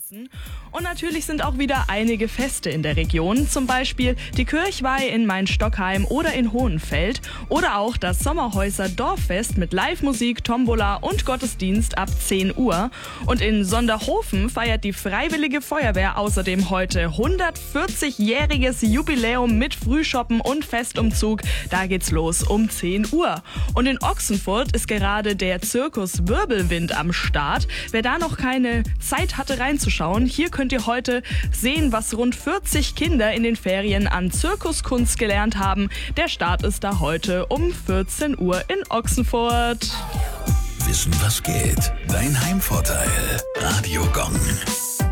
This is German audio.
Essen. Und natürlich sind auch wieder einige Feste in der Region, zum Beispiel die Kirchweih in Main-Stockheim oder in Hohenfeld oder auch das Sommerhäuser Dorffest mit Live-Musik, Tombola und Gottesdienst ab 10 Uhr. Und in Sonderhofen feiert die Freiwillige Feuerwehr außerdem heute 140-jähriges Jubiläum mit Frühschoppen und Festumzug. Da geht's los um 10 Uhr. Und in Ochsenfurt ist gerade der Zirkus Wirbelwind am Start. Wer da noch keine Zeit hatte reinzuschauen, hier könnt ihr heute sehen, was rund 40 Kinder in den Ferien an Zirkuskunst gelernt haben. Der Start ist da heute um 14 Uhr in Ochsenfurt. Wissen, was geht? Dein Heimvorteil. Radio Gong.